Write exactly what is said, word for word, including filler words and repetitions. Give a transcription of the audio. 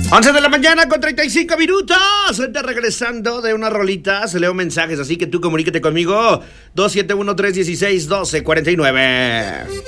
once de la mañana con treinta y cinco minutos. Ahorita regresando de unas rolitas, leo mensajes, así que tú comuníquete conmigo. dos siete uno, tres uno seis, uno dos cuatro nueve.